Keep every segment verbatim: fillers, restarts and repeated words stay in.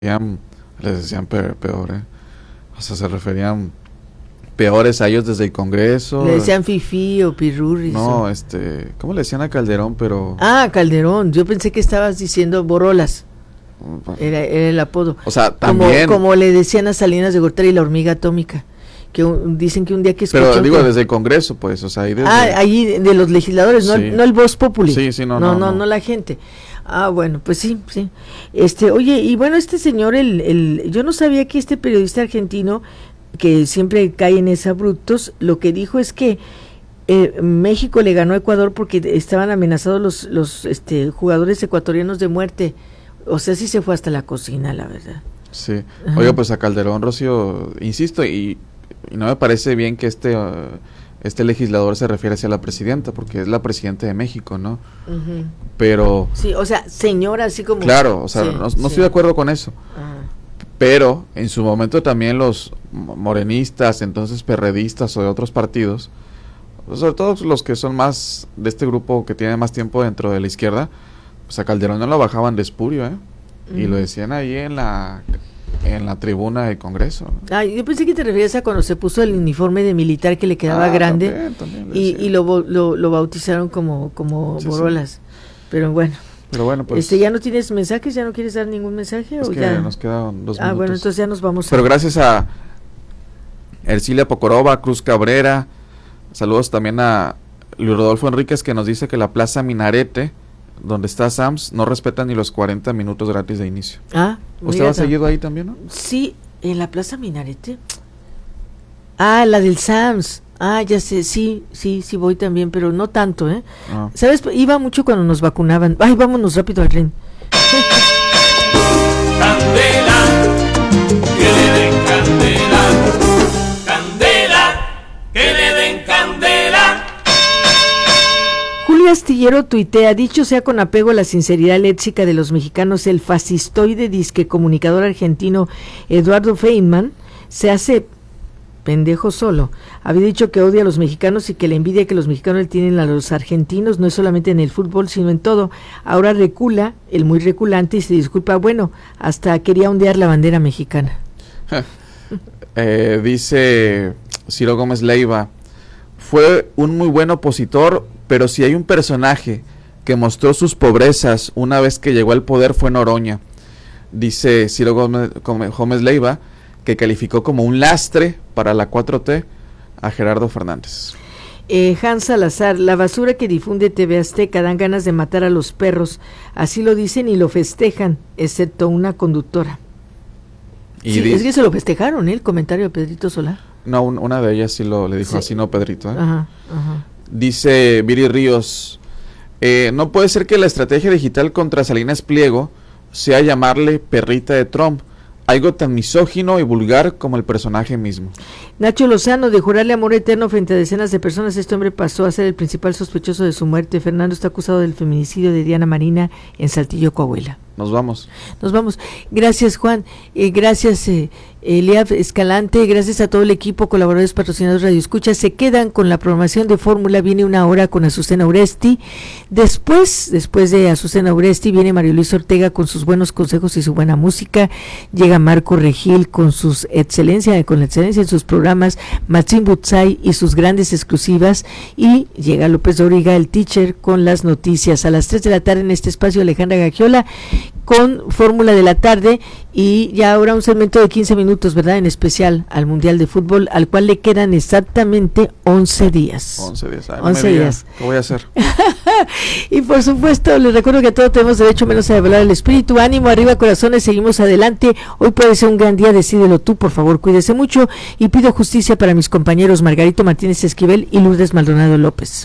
les decían peor, peor ¿eh? O sea, se referían peores a ellos desde el Congreso. Le decían fifí o pirurris. No, o... este, ¿cómo le decían a Calderón? Pero Ah, Calderón, yo pensé que estabas diciendo Borolas. Era, era el apodo. O sea, también. Como, como le decían a Salinas de Gortari la hormiga atómica. Que un, dicen que un día que escuchó... Pero digo, que... desde el Congreso, pues, o sea, ahí desde... Ah, ahí de los legisladores, sí. no, no el Voz Populi. Sí, sí, no, no, no, no, no, no la gente. Ah, bueno, pues sí, sí. Este, oye, y bueno, este señor, el, el, yo no sabía que este periodista argentino, que siempre cae en esa brutos, lo que dijo es que eh, México le ganó a Ecuador porque estaban amenazados los, los este, jugadores ecuatorianos de muerte. O sea, sí se fue hasta la cocina, la verdad. Sí. Oiga, pues a Calderón, Rocío, insisto, y... Y no me parece bien que este uh, este legislador se refiere hacia la presidenta, porque es la presidenta de México, ¿no? Uh-huh. Pero... Sí, o sea, señora, así como... Claro, o sea, sí, no, no sí. estoy de acuerdo con eso. Uh-huh. Pero en su momento también los morenistas, entonces perredistas o de otros partidos, sobre todo los que son más de este grupo que tiene más tiempo dentro de la izquierda, pues a Calderón no lo bajaban de espurio, ¿eh? Uh-huh. Y lo decían ahí en la... en la tribuna del Congreso, ¿no? Ah, yo pensé que te referías a cuando se puso el uniforme de militar que le quedaba ah, grande también, también y, y lo, lo, lo bautizaron como, como sí, Borolas, sí. Pero bueno. Pero bueno, pues. Este, ¿ya no tienes mensajes? ¿Ya no quieres dar ningún mensaje? Es o que ya? nos quedan dos minutos. Ah, bueno, entonces ya nos vamos. Pero a... gracias a Ercilia Pocorova, Cruz Cabrera, saludos también a Luis Rodolfo Enríquez, que nos dice que la Plaza Minarete, donde está Sams, no respeta ni los cuarenta minutos gratis de inicio. Ah, ¿usted va seguido ahí también, no? Sí, en la Plaza Minarete. Ah, la del Sams. Ah, ya sé, sí, sí, sí voy también, pero no tanto, ¿eh? Ah. ¿Sabes? Iba mucho cuando nos vacunaban. Ay, vámonos rápido al tren. Candela, que le den candela. Candela, que le den candela. Julio Astillero tuitea, dicho sea con apego a la sinceridad léxica de los mexicanos, el fascistoide disque comunicador argentino Eduardo Feynman se hace pendejo solo. Había dicho que odia a los mexicanos y que la envidia que los mexicanos tienen a los argentinos no es solamente en el fútbol, sino en todo. Ahora recula, el muy reculante, y se disculpa, bueno, hasta quería ondear la bandera mexicana. eh, dice Ciro Gómez Leiva, fue un muy buen opositor, pero si hay un personaje que mostró sus pobrezas una vez que llegó al poder fue Noroña. Dice Ciro Gómez, Gómez Leiva, que calificó como un lastre para la cuatro T a Gerardo Fernández. Eh, Hans Salazar, la basura que difunde T V Azteca, dan ganas de matar a los perros, así lo dicen y lo festejan, excepto una conductora. Y sí, dice, es que se lo festejaron, ¿eh? El comentario de Pedrito Solar. No, un, una de ellas sí lo le dijo sí. Así, no Pedrito. ¿eh? Ajá, ajá. Dice Viri Ríos, eh, no puede ser que la estrategia digital contra Salinas Pliego sea llamarle perrita de Trump, algo tan misógino y vulgar como el personaje mismo. Nacho Lozano, de jurarle amor eterno frente a decenas de personas, este hombre pasó a ser el principal sospechoso de su muerte. Fernando está acusado del feminicidio de Diana Marina en Saltillo, Coahuila. Nos vamos. Nos vamos. Gracias, Juan. Eh, gracias, eh, Eliab Escalante. Gracias a todo el equipo, colaboradores, patrocinadores, Radio Escucha. Se quedan con la programación de Fórmula. Viene una hora con Azucena Uresti. Después, después de Azucena Uresti, viene Mario Luis Ortega con sus buenos consejos y su buena música. Llega Marco Regil con sus excelencia, con la excelencia en sus programas, Maxim Butzai y sus grandes exclusivas. Y llega López Dóriga, el teacher, con las noticias. A las tres de la tarde en este espacio, Alejandra Gagiola con Fórmula de la Tarde, y ya ahora un segmento de quince minutos, ¿verdad? En especial al Mundial de Fútbol, al cual le quedan exactamente once días. once días. Ay, once días. ¿Qué voy a hacer? Y por supuesto, les recuerdo que a todos tenemos derecho menos a develar el espíritu. Ánimo, arriba corazones, seguimos adelante. Hoy puede ser un gran día, decídelo tú, por favor, cuídese mucho, y pido justicia para mis compañeros Margarito Martínez Esquivel y Lourdes Maldonado López.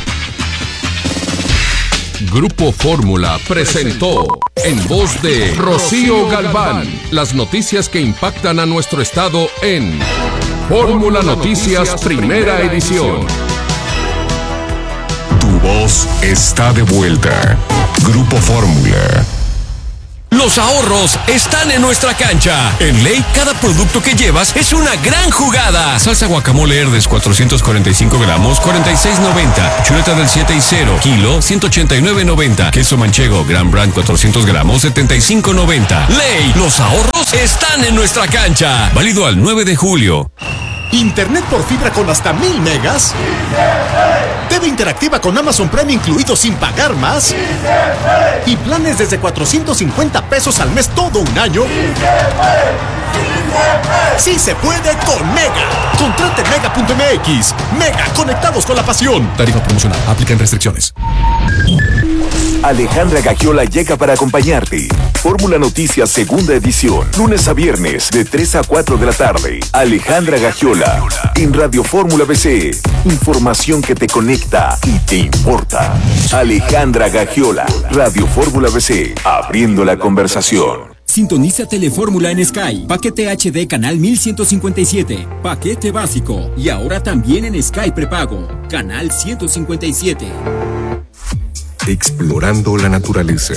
Grupo Fórmula presentó en voz de Rocío Galván las noticias que impactan a nuestro estado en Fórmula Noticias Primera Edición. Tu voz está de vuelta. Grupo Fórmula. Los ahorros están en nuestra cancha. En Ley, cada producto que llevas es una gran jugada. Salsa guacamole Herdes cuatrocientos cuarenta y cinco gramos, cuarenta y seis noventa. Chuleta del siete y cero, kilo, ciento ochenta y nueve noventa. Queso manchego Gran Brand cuatrocientos gramos, setenta y cinco noventa. Ley, los ahorros están en nuestra cancha. Válido al nueve de julio. Internet por fibra con hasta mil megas. T V interactiva con Amazon Prime incluido sin pagar más. Y planes desde cuatrocientos cincuenta pesos al mes todo un año. Sí se puede con Mega. Contrate mega punto m x. Mega, conectados con la pasión. Tarifa promocional. Aplican restricciones. Alejandra Gagiola llega para acompañarte. Fórmula Noticias segunda edición, lunes a viernes de tres a cuatro de la tarde. Alejandra Gagiola en Radio Fórmula B C. Información que te conecta y te importa. Alejandra Gagiola, Radio Fórmula B C, abriendo la conversación. Sintoniza Telefórmula en Sky. Paquete H D canal mil ciento cincuenta y siete. Paquete básico. Y ahora también en Sky prepago. Canal ciento cincuenta y siete. Explorando la naturaleza.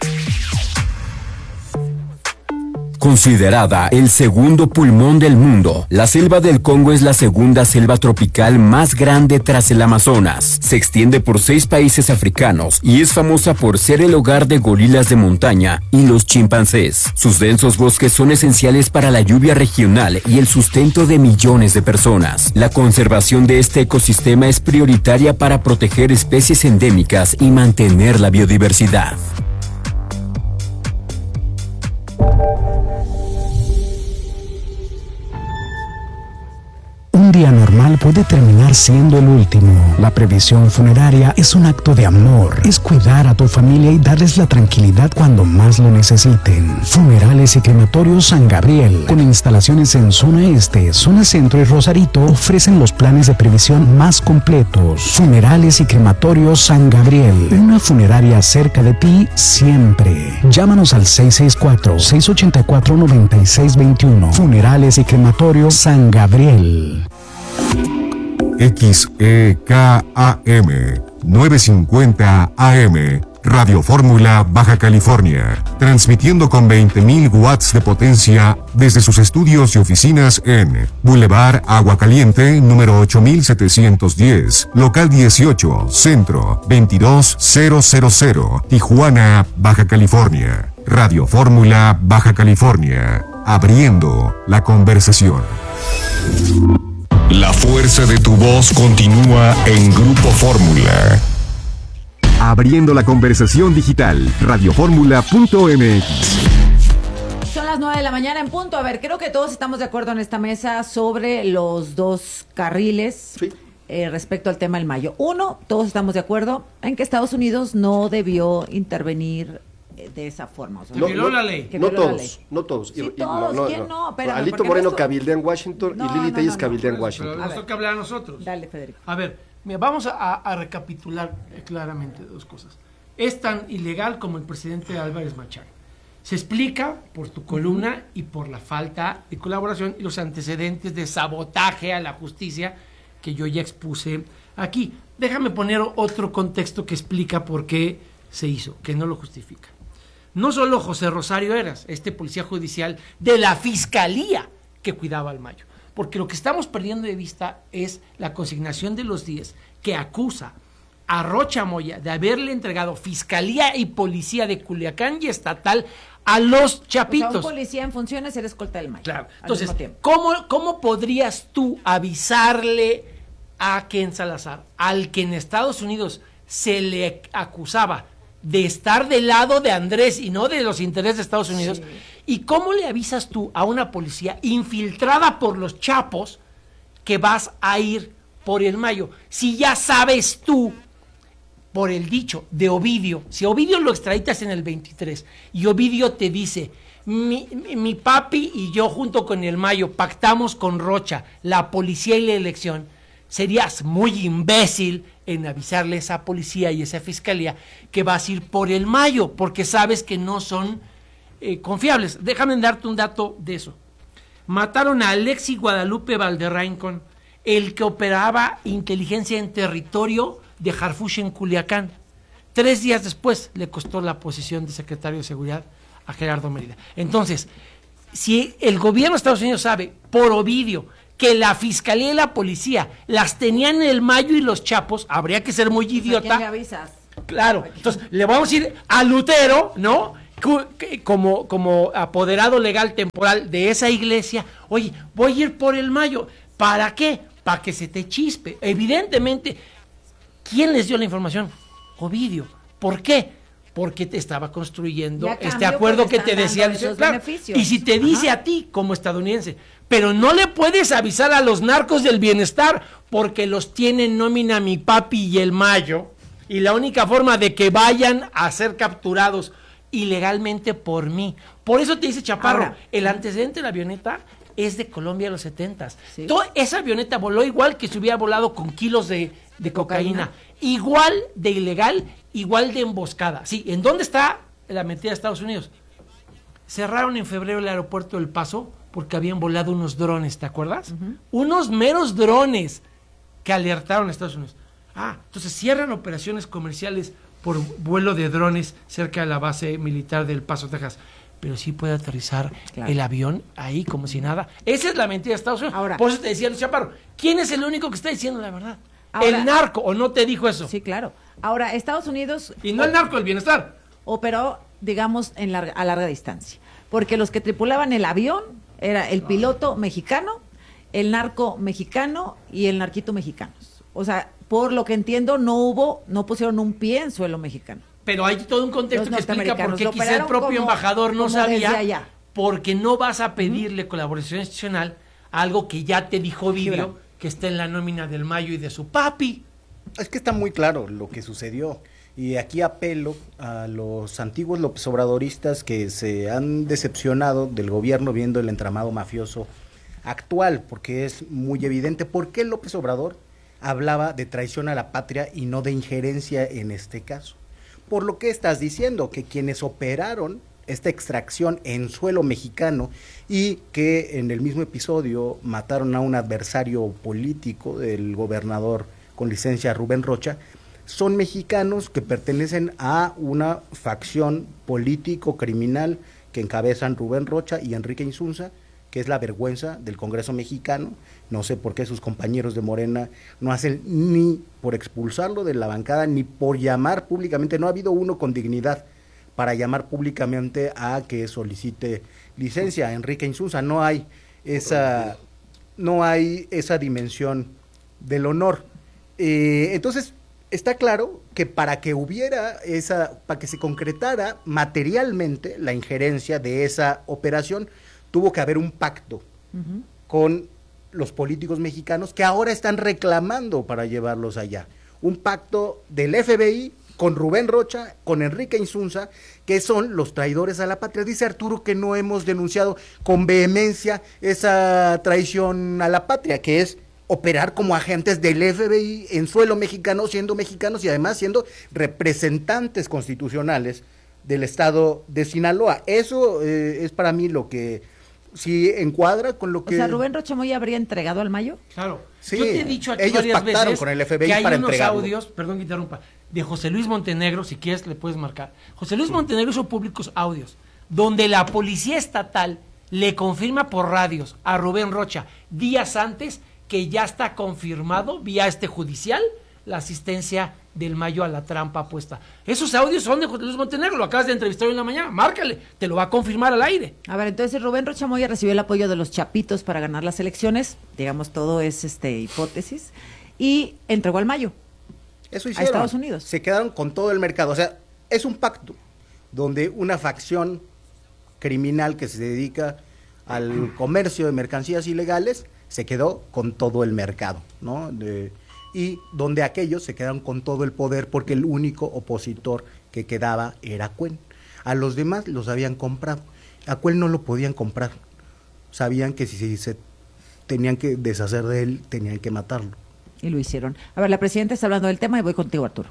Considerada el segundo pulmón del mundo, la selva del Congo es la segunda selva tropical más grande tras el Amazonas. Se extiende por seis países africanos y es famosa por ser el hogar de gorilas de montaña y los chimpancés. Sus densos bosques son esenciales para la lluvia regional y el sustento de millones de personas. La conservación de este ecosistema es prioritaria para proteger especies endémicas y mantener la biodiversidad. Un día normal puede terminar siendo el último. La previsión funeraria es un acto de amor. Es cuidar a tu familia y darles la tranquilidad cuando más lo necesiten. Funerales y Crematorios San Gabriel, con instalaciones en zona este, zona centro y Rosarito, ofrecen los planes de previsión más completos. Funerales y Crematorios San Gabriel, una funeraria cerca de ti siempre. Llámanos al seis seis cuatro, seis ocho cuatro, nueve seis dos uno. Funerales y Crematorios San Gabriel. X E K A M novecientos cincuenta A M, Radio Fórmula Baja California, transmitiendo con veinte mil watts de potencia desde sus estudios y oficinas en Boulevard Agua Caliente, número ocho mil setecientos diez, local dieciocho, Centro, veintidós mil, Tijuana, Baja California. Radio Fórmula Baja California, abriendo la conversación. La fuerza de tu voz continúa en Grupo Fórmula. Abriendo la conversación digital, radioformula punto m x. Son las nueve de la mañana en punto. A ver, creo que todos estamos de acuerdo en esta mesa sobre los dos carriles sí. eh, respecto al tema del Mayo. Uno, todos estamos de acuerdo en que Estados Unidos no debió intervenir de esa forma. O sea, no, violó la ley. No todos, la ley. no todos. Sí, y, y, todos, no, no, ¿quién no? Espérame, Alito Moreno esto... cabildea en Washington no, y Lili no, Telles no, cabildea no, en Washington. Pero a nos toca hablar a nosotros. Dale, Federico. A ver, mira, vamos a, a recapitular claramente dos cosas. Es tan ilegal como el presidente Álvarez Machán. Se explica por tu columna uh-huh. y por la falta de colaboración y los antecedentes de sabotaje a la justicia que yo ya expuse aquí. Déjame poner otro contexto que explica por qué se hizo, que no lo justifica. No solo José Rosario Heras, este policía judicial de la Fiscalía que cuidaba al Mayo, porque lo que estamos perdiendo de vista es la consignación de los diez que acusa a Rocha Moya de haberle entregado Fiscalía y Policía de Culiacán y Estatal a los chapitos. O sea, un policía en funciones era escolta del Mayo. Claro. Entonces, ¿cómo, ¿cómo podrías tú avisarle a Ken Salazar, al que en Estados Unidos se le acusaba de estar del lado de Andrés y no de los intereses de Estados Unidos? Sí. ¿Y cómo le avisas tú a una policía infiltrada por los chapos que vas a ir por el Mayo? Si ya sabes tú, por el dicho de Ovidio, si Ovidio lo extraditas en el veintitrés y Ovidio te dice, mi, mi, mi papi y yo junto con el Mayo pactamos con Rocha la policía y la elección, serías muy imbécil en avisarle a esa policía y esa fiscalía que vas a ir por el Mayo, porque sabes que no son eh, confiables. Déjame darte un dato de eso. Mataron a Alexi Guadalupe Valderraincón, el que operaba inteligencia en territorio de Harfuch en Culiacán. Tres días después le costó la posición de secretario de Seguridad a Gerardo Mérida. Entonces, si el gobierno de Estados Unidos sabe, por Ovidio, que la fiscalía y la policía las tenían en el Mayo y los Chapos, habría que ser muy idiota. ¿A quién le avisas? Claro, entonces le vamos a ir a Lutero, ¿no? Como, como apoderado legal temporal de esa iglesia. Oye, voy a ir por el Mayo. ¿Para qué? Para que se te chispe. Evidentemente, ¿quién les dio la información? Ovidio. ¿Por qué? Porque te estaba construyendo Ya este cambio, acuerdo porque que te están decía. dando esos Claro, beneficios. y si te dice Ajá. a ti como estadounidense, pero no le puedes avisar a los narcos del bienestar porque los tiene en nómina mi papi y el Mayo, y la única forma de que vayan a ser capturados ilegalmente por mí. Por eso te dice Chaparro, Ahora, el antecedente de la avioneta es de Colombia de los setentas. Sí. Toda esa avioneta voló igual que si hubiera volado con kilos de, de cocaína. cocaína. Igual de ilegal, igual de emboscada. Sí, ¿en dónde está la mentira de Estados Unidos? Cerraron en febrero el aeropuerto del Paso porque habían volado unos drones, ¿te acuerdas? Uh-huh. Unos meros drones que alertaron a Estados Unidos. Ah, entonces cierran operaciones comerciales por vuelo de drones cerca de la base militar del Paso, Texas. Pero sí puede aterrizar claro. el avión ahí como si nada. Esa es la mentira de Estados Unidos. Ahora, por eso te decía Luis Chaparro, ¿quién es el único que está diciendo la verdad? Ahora, el narco, ¿o no te dijo eso? Sí, claro. Ahora, Estados Unidos... Y no el narco, el bienestar. Operó, digamos, en larga, a larga distancia. Porque los que tripulaban el avión era el piloto mexicano, el narco mexicano y el narquito mexicanos. O sea, por lo que entiendo, no hubo, no pusieron un pie en suelo mexicano. Pero hay todo un contexto que explica por qué quizá el propio como, embajador no sabía, porque no vas a pedirle uh-huh. colaboración institucional a algo que ya te dijo Ovidio, que está en la nómina del Mayo y de su papi. Es que está muy claro lo que sucedió. Y aquí apelo a los antiguos López Obradoristas que se han decepcionado del gobierno viendo el entramado mafioso actual, porque es muy evidente por qué López Obrador hablaba de traición a la patria y no de injerencia en este caso. Por lo que estás diciendo, que quienes operaron esta extracción en suelo mexicano y que en el mismo episodio mataron a un adversario político del gobernador con licencia Rubén Rocha, son mexicanos que pertenecen a una facción político-criminal que encabezan Rubén Rocha y Enrique Insunza, que es la vergüenza del Congreso mexicano. No sé por qué sus compañeros de Morena no hacen ni por expulsarlo de la bancada, ni por llamar públicamente, no ha habido uno con dignidad para llamar públicamente a que solicite licencia a Enrique Insunza. No hay esa, no hay esa dimensión del honor. Eh, entonces, está claro que para que hubiera esa, para que se concretara materialmente la injerencia de esa operación, tuvo que haber un pacto uh-huh. con los políticos mexicanos que ahora están reclamando para llevarlos allá. Un pacto del F B I con Rubén Rocha, con Enrique Insunza, que son los traidores a la patria. Dice Arturo que no hemos denunciado con vehemencia esa traición a la patria, que es operar como agentes del F B I en suelo mexicano, siendo mexicanos y además siendo representantes constitucionales del estado de Sinaloa. Eso eh, es para mí lo que sí encuadra con lo que... O sea, ¿Rubén Rocha Moya habría entregado al Mayo? Claro. Sí, yo te he dicho aquí ellos varias pactaron veces con el F B I que hay para unos entregarlo. audios, perdón que interrumpa, de José Luis Montenegro, si quieres le puedes marcar. José Luis Montenegro hizo públicos audios donde la policía estatal le confirma por radios a Rubén Rocha días antes que ya está confirmado vía este judicial la asistencia del Mayo a la trampa puesta. Esos audios son de José Luis Montenegro, lo acabas de entrevistar hoy en la mañana, márcale, te lo va a confirmar al aire. A ver, entonces Rubén Rocha Moya recibió el apoyo de los chapitos para ganar las elecciones, digamos, todo es este hipótesis, y entregó al Mayo. Eso hicieron. A Estados Unidos. Se quedaron con todo el mercado, o sea, es un pacto donde una facción criminal que se dedica al comercio de mercancías ilegales se quedó con todo el mercado, ¿no? De, y donde aquellos se quedaron con todo el poder porque el único opositor que quedaba era Cuen. A los demás los habían comprado. A Cuen no lo podían comprar. Sabían que si se tenían que deshacer de él, tenían que matarlo. Y lo hicieron. A ver, la presidenta está hablando del tema y voy contigo, Arturo.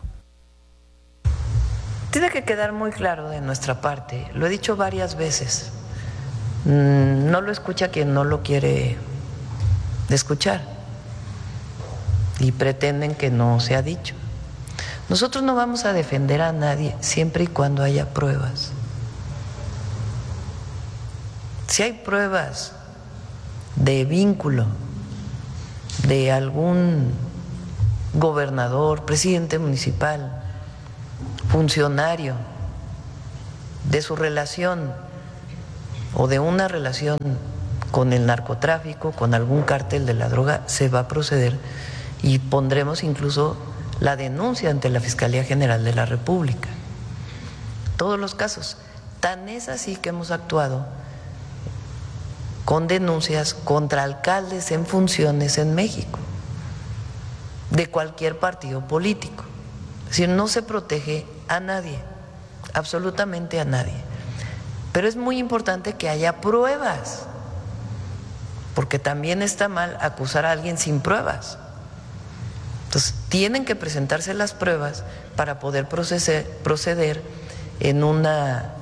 Tiene que quedar muy claro de nuestra parte. Lo he dicho varias veces. No lo escucha quien no lo quiere escuchar. Y pretenden que no se ha dicho. Nosotros no vamos a defender a nadie siempre y cuando haya pruebas. Si hay pruebas de vínculo de algún gobernador, presidente municipal, funcionario, de su relación o de una relación con el narcotráfico, con algún cártel de la droga, se va a proceder y pondremos incluso la denuncia ante la Fiscalía General de la República. Todos los casos. Tan es así que hemos actuado con denuncias contra alcaldes en funciones en México, de cualquier partido político. Es decir, no se protege a nadie, absolutamente a nadie. Pero es muy importante que haya pruebas, porque también está mal acusar a alguien sin pruebas. Entonces, tienen que presentarse las pruebas para poder proceder, proceder en una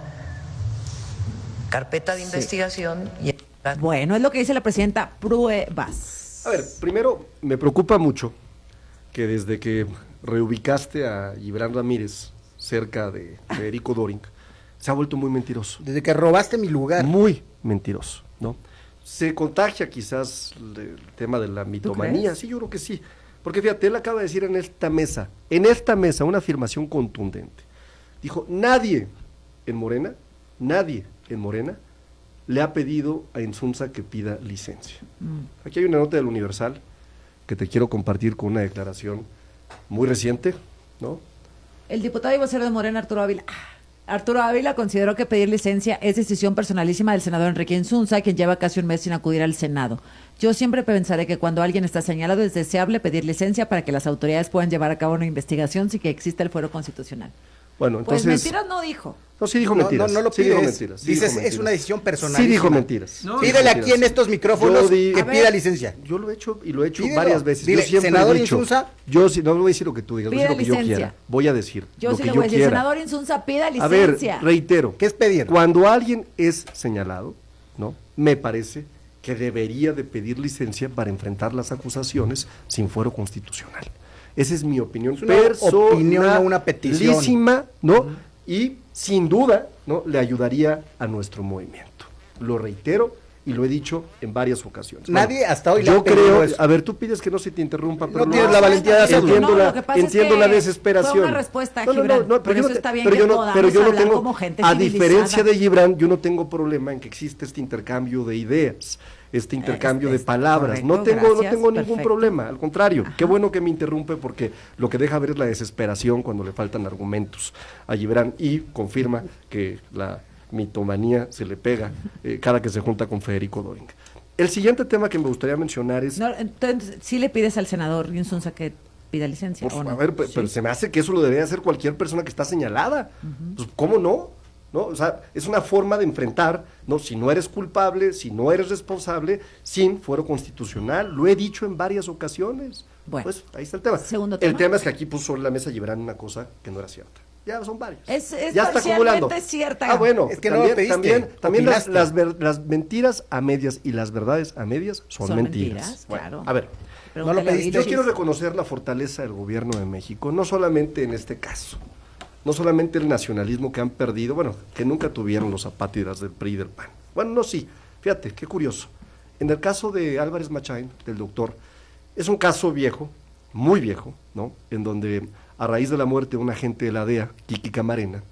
carpeta de sí. investigación. Y... Bueno, es lo que dice la presidenta, pruebas. A ver, primero, me preocupa mucho que desde que reubicaste a Gibran Ramírez cerca de Federico Doring, se ha vuelto muy mentiroso. Desde que robaste mi lugar. Muy mentiroso, ¿no? Se contagia quizás el tema de la mitomanía, sí, yo creo que sí. Porque fíjate, él acaba de decir en esta mesa, en esta mesa, una afirmación contundente. Dijo, nadie en Morena, nadie en Morena le ha pedido a Insunza que pida licencia. Mm. Aquí hay una nota del Universal que te quiero compartir con una declaración muy reciente, ¿no? El diputado y vocero de Morena, Arturo Ávila. Arturo Ávila consideró que pedir licencia es decisión personalísima del senador Enrique Insunza, quien lleva casi un mes sin acudir al Senado. Yo siempre pensaré que cuando alguien está señalado es deseable pedir licencia para que las autoridades puedan llevar a cabo una investigación sin que exista el fuero constitucional. Bueno, entonces... Pues mentiras no dijo. No, sí dijo mentiras. No, no, no lo sí pides. Dijo mentiras, sí Dices, dijo mentiras. Es una decisión personal. Sí dijo mentiras. No, Pídele mentiras. Aquí en estos micrófonos di, que pida licencia. Yo lo he hecho y lo he hecho Pídelo. varias veces. Dile, yo siempre senador he dicho, Insunza. Yo sí, no voy a decir lo que tú digas, voy a decir lo que licencia. yo quiera. Voy a decir yo lo sí que le yo voy a decir, quiera. senador Insunza, pida licencia. A ver, reitero. ¿Qué es pedir? Cuando alguien es señalado, ¿no? Me parece que debería de pedir licencia para enfrentar las acusaciones sin fuero constitucional. Esa es mi opinión es una personal, opinión, no una petición, ¿no? Uh-huh. Y sin duda, ¿no? Le ayudaría a nuestro movimiento. Lo reitero y lo he dicho en varias ocasiones. Nadie bueno, hasta hoy. Yo creo. Eso. A ver, tú pides que no se te interrumpa, pero no, no tienes la valentía de hacerlo. Entiendo no, la, lo que pasa entiendo es la que desesperación. Fue una respuesta, no, no, Gibran. no, no, Por pero eso yo no, está bien pero que yo no, podamos pero yo no hablar tengo, como gente a civilizada. diferencia de Gibran, yo no tengo problema en que existe este intercambio de ideas, este intercambio este, de palabras. Correcto, no tengo, gracias, no tengo ningún problema, al contrario. Ajá. Qué bueno que me interrumpe porque lo que deja ver es la desesperación cuando le faltan argumentos a Gibran y confirma que la mitomanía se le pega eh, cada que se junta con Federico Doring. El siguiente tema que me gustaría mencionar es... No, entonces, ¿sí le pides al senador Insunza que pida licencia pues, o no? A ver, sí. Pero se me hace que eso lo debería hacer cualquier persona que está señalada. Uh-huh. Pues, ¿cómo no? ¿No? O sea, es una forma de enfrentar, ¿no? Si no eres culpable, si no eres responsable, sin fuero constitucional. Lo he dicho en varias ocasiones. Bueno. Pues ahí está el tema. Segundo tema. El tema es que aquí puso sobre la mesa Gibran una cosa que no era cierta. Ya son varios. Es, es ya está acumulando. Cierta. Ah, bueno, es que también, no lo pediste, también, también las, opinaste. las, ver, las mentiras a medias y las verdades a medias son, son mentiras. mentiras. Bueno, claro. A ver, no lo pediste. Yo quiero reconocer la fortaleza del gobierno de México, no solamente en este caso, no solamente el nacionalismo que han perdido, bueno, que nunca tuvieron los apátridas del P R I y del P A N. Bueno, no, sí, fíjate, qué curioso. En el caso de Álvarez Machain, del doctor, es un caso viejo, muy viejo, ¿no? En donde a raíz de la muerte de un agente de la D E A, Kiki Camarena,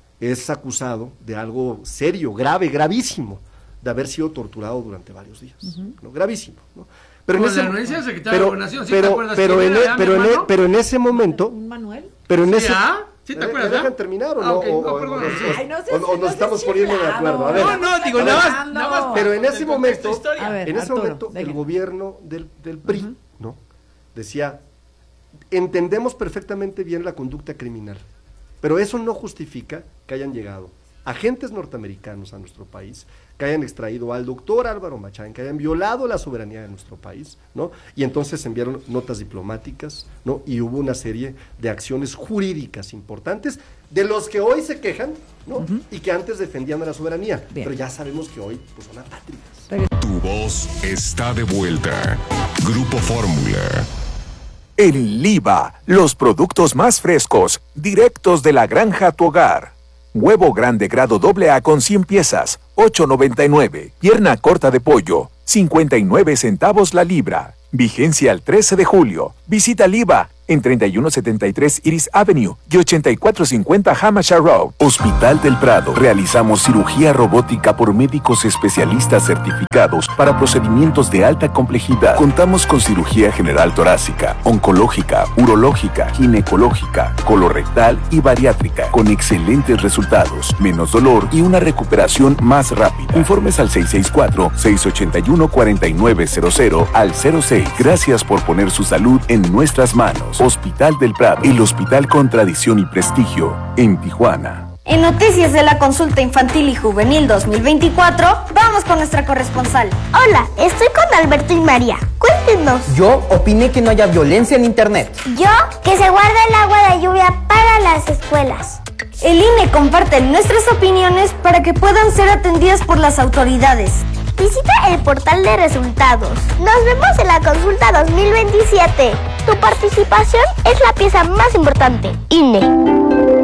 es acusado de algo serio, grave, gravísimo, de haber sido torturado durante varios días, uh-huh. ¿no? Gravísimo, ¿no? Pero en, ese, pero, pero, pero, en, pero, en, pero en ese momento, ¿Un Manuel? Pero en ¿Sí, ese, ah? ¿Sí te acuerdas? ¿Me dejan terminar o ah, no? okay. O, no, o, perdón, o, Ay, no sé, o, o nos no estamos sé poniendo de acuerdo. A ver, no, no, digo, nada más, nada más. Pero en ese momento, ver, en ese Arturo, momento, venga. el gobierno del, del P R I, uh-huh. ¿no? Decía, entendemos perfectamente bien la conducta criminal, pero eso no justifica que hayan llegado agentes norteamericanos a nuestro país, que hayan extraído al doctor Álvaro Machain, que hayan violado la soberanía de nuestro país, ¿no? Y entonces enviaron notas diplomáticas, ¿no? Y hubo una serie de acciones jurídicas importantes de los que hoy se quejan, ¿no? Uh-huh. Y que antes defendían a la soberanía. Bien. Pero ya sabemos que hoy pues, son apátridas. Tu voz está de vuelta. Grupo Fórmula. El Liva, los productos más frescos, directos de la granja a tu hogar. Huevo grande grado doble A con cien piezas, ocho noventa y nueve. Pierna corta de pollo, cincuenta y nueve centavos la libra. Vigencia al trece de julio. Visita Liva en treinta y uno setenta y tres Iris Avenue y ochenta y cuatro cincuenta Hampshire Road. Hospital del Prado. Realizamos cirugía robótica por médicos especialistas certificados para procedimientos de alta complejidad. Contamos con cirugía general torácica, oncológica, urológica, ginecológica, colorectal y bariátrica, con excelentes resultados, menos dolor y una recuperación más rápida. Informes al seis seis cuatro, seis ocho uno, cuatro nueve cero cero al cero seis. Gracias por poner su salud en nuestras manos. Hospital del Prado, el hospital con tradición y prestigio en Tijuana. En Noticias de la Consulta Infantil y Juvenil dos mil veinticuatro, vamos con nuestra corresponsal. Hola, estoy con Alberto y María. Cuéntenos. Yo opiné que no haya violencia en internet. Yo, que se guarde el agua de lluvia para las escuelas. El I N E comparte nuestras opiniones para que puedan ser atendidas por las autoridades. Visita el portal de resultados. Nos vemos en la consulta dos mil veintisiete. Tu participación es la pieza más importante. I N E.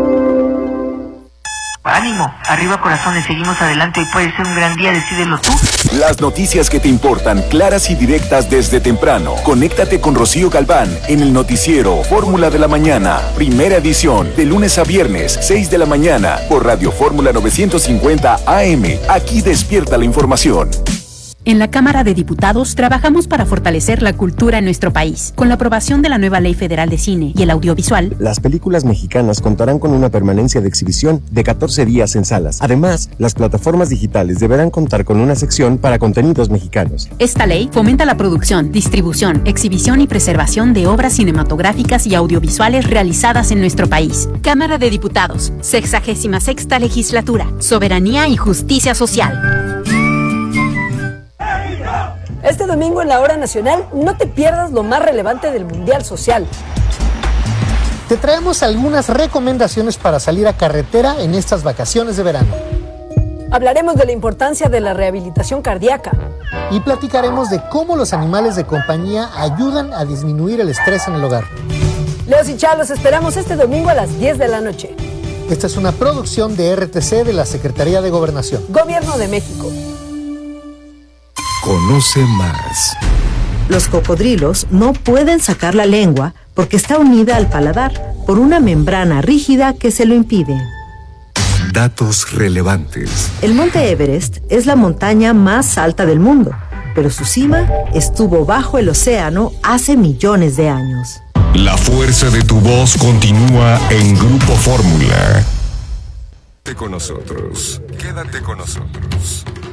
Ánimo, arriba corazones, seguimos adelante y puede ser un gran día, decídelo tú. Las noticias que te importan, claras y directas desde temprano. Conéctate con Rocío Galván en el noticiero Fórmula de la Mañana, primera edición, de lunes a viernes, seis de la mañana, por Radio Fórmula novecientos cincuenta A M. Aquí despierta la información. En la Cámara de Diputados trabajamos para fortalecer la cultura en nuestro país. Con la aprobación de la nueva Ley Federal de Cine y el Audiovisual, las películas mexicanas contarán con una permanencia de exhibición de catorce días en salas. Además, las plataformas digitales deberán contar con una sección para contenidos mexicanos. Esta ley fomenta la producción, distribución, exhibición y preservación de obras cinematográficas y audiovisuales realizadas en nuestro país. Cámara de Diputados, sexagésima sexta legislatura, soberanía y justicia social. Este domingo en la Hora Nacional no te pierdas lo más relevante del Mundial Social. Te traemos algunas recomendaciones para salir a carretera en estas vacaciones de verano. Hablaremos de la importancia de la rehabilitación cardíaca. Y platicaremos de cómo los animales de compañía ayudan a disminuir el estrés en el hogar. Leos y Chá, los esperamos este domingo a las diez de la noche. Esta es una producción de R T C de la Secretaría de Gobernación. Gobierno de México. Conoce más. Los cocodrilos no pueden sacar la lengua porque está unida al paladar por una membrana rígida que se lo impide. Datos relevantes. El Monte Everest es la montaña más alta del mundo, pero su cima estuvo bajo el océano hace millones de años. La fuerza de tu voz continúa en Grupo Fórmula. Quédate con nosotros. Quédate con nosotros.